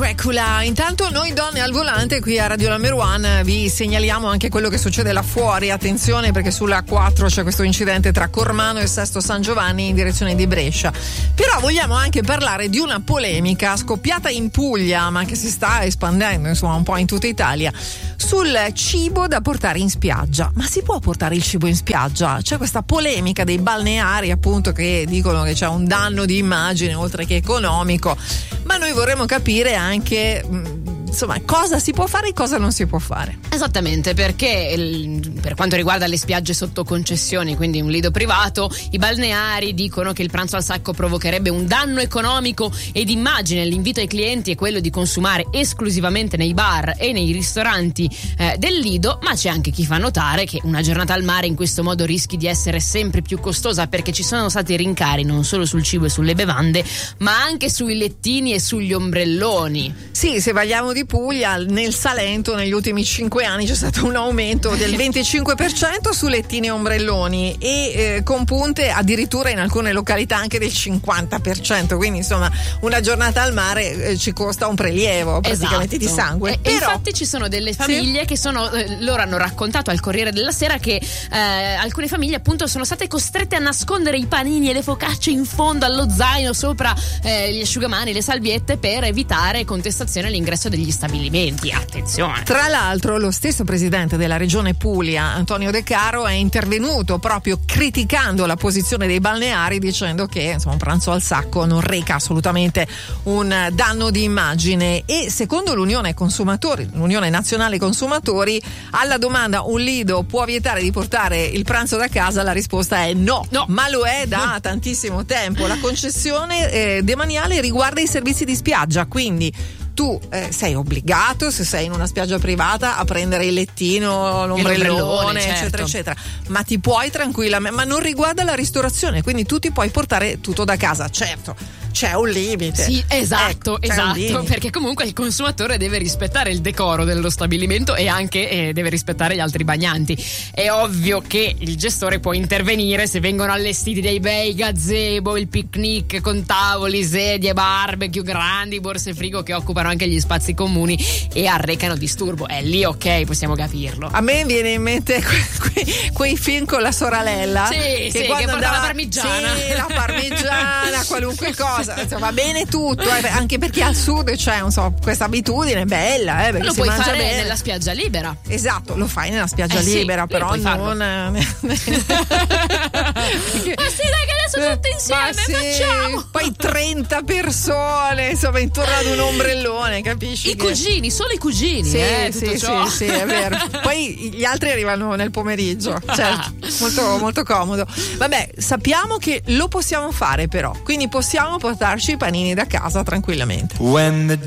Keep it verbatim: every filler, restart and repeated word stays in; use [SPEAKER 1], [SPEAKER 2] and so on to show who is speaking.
[SPEAKER 1] Dracula. Intanto noi donne al volante qui a Radio Number One vi segnaliamo anche quello che succede là fuori. Attenzione, perché sulla A quattro c'è questo incidente tra Cormano e Sesto San Giovanni in direzione di Brescia. Però vogliamo anche parlare di una polemica scoppiata in Puglia, ma che si sta espandendo insomma un po' in tutta Italia, sul cibo da portare in spiaggia. Ma si può portare il cibo in spiaggia? C'è questa polemica dei balneari, appunto, che dicono che c'è un danno di immagine oltre che economico, ma noi vorremmo capire anche insomma cosa si può fare e cosa non si può fare.
[SPEAKER 2] Esattamente, perché il, per quanto riguarda le spiagge sotto concessioni, quindi un lido privato, i balneari dicono che il pranzo al sacco provocherebbe un danno economico e di immagine. L'invito ai clienti è quello di consumare esclusivamente nei bar e nei ristoranti eh, del lido, ma c'è anche chi fa notare che una giornata al mare in questo modo rischi di essere sempre più costosa, perché ci sono stati rincari non solo sul cibo e sulle bevande, ma anche sui lettini e sugli ombrelloni.
[SPEAKER 1] Sì, se parliamo di Puglia, nel Salento negli ultimi cinque anni c'è stato un aumento del venticinque per cento su lettini e ombrelloni e eh, con punte addirittura in alcune località anche del cinquanta per cento, quindi insomma una giornata al mare eh, ci costa un prelievo praticamente, esatto, di sangue.
[SPEAKER 2] E,
[SPEAKER 1] Però,
[SPEAKER 2] e infatti ci sono delle famiglie, sì, che sono eh, loro hanno raccontato al Corriere della Sera che eh, alcune famiglie appunto sono state costrette a nascondere i panini e le focacce in fondo allo zaino sopra eh, gli asciugamani, le salviette, per evitare contestazione all'ingresso degli stabilimenti. Attenzione.
[SPEAKER 1] Tra l'altro lo stesso presidente della regione Puglia, Antonio De Caro, è intervenuto proprio criticando la posizione dei balneari, dicendo che insomma un pranzo al sacco non reca assolutamente un danno di immagine. E secondo l'Unione Consumatori, l'Unione Nazionale Consumatori, alla domanda un lido può vietare di portare il pranzo da casa, la risposta è no, no. Ma lo è da no. tantissimo tempo. La concessione eh, demaniale riguarda i servizi di spiaggia, quindi tu eh, sei obbligato, se sei in una spiaggia privata, a prendere il lettino, l'ombrellone,
[SPEAKER 2] l'ombrellone,
[SPEAKER 1] eccetera,
[SPEAKER 2] certo,
[SPEAKER 1] eccetera. Ma ti puoi tranquillamente, ma non riguarda la ristorazione, quindi tu ti puoi portare tutto da casa. Certo, c'è un limite.
[SPEAKER 2] Sì, esatto,
[SPEAKER 1] ecco,
[SPEAKER 2] esatto, perché comunque il consumatore deve rispettare il decoro dello stabilimento e anche eh, deve rispettare gli altri bagnanti. È ovvio che il gestore può intervenire se vengono allestiti dei bei gazebo, il picnic con tavoli, sedie, barbecue grandi, borse frigo che occupano anche gli spazi comuni e arrecano disturbo. È lì ok, possiamo capirlo.
[SPEAKER 1] A me viene in mente que- que- quei film con la sorella,
[SPEAKER 2] sì,
[SPEAKER 1] che,
[SPEAKER 2] sì,
[SPEAKER 1] che
[SPEAKER 2] porta
[SPEAKER 1] andava,
[SPEAKER 2] la parmigiana,
[SPEAKER 1] sì, la parmigiana, qualunque cosa, insomma, va bene tutto, eh, anche perché al sud c'è non so, questa abitudine bella, eh, perché
[SPEAKER 2] lo
[SPEAKER 1] si
[SPEAKER 2] puoi
[SPEAKER 1] mangia
[SPEAKER 2] fare
[SPEAKER 1] bene
[SPEAKER 2] nella spiaggia libera.
[SPEAKER 1] Esatto, lo fai nella spiaggia
[SPEAKER 2] eh
[SPEAKER 1] libera,
[SPEAKER 2] sì,
[SPEAKER 1] però non
[SPEAKER 2] ma sì, dai, che adesso tutti insieme
[SPEAKER 1] sì,
[SPEAKER 2] facciamo.
[SPEAKER 1] Poi trenta persone insomma intorno ad un ombrellone, capisci?
[SPEAKER 2] I
[SPEAKER 1] che...
[SPEAKER 2] cugini, solo i cugini,
[SPEAKER 1] sì,
[SPEAKER 2] eh,
[SPEAKER 1] sì,
[SPEAKER 2] tutto
[SPEAKER 1] sì,
[SPEAKER 2] ciò.
[SPEAKER 1] sì, è vero. Poi gli altri arrivano nel pomeriggio, certo, molto, molto comodo. Vabbè, sappiamo che lo possiamo fare, però, quindi possiamo portarci i panini da casa tranquillamente.
[SPEAKER 3] When the